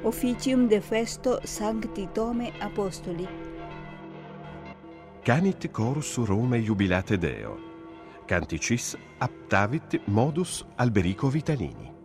Officium de festo Sancti Thome Apostoli. Canit chorus Rome jubilate Deo. Canticis aptavit modus Alberico Vitalini.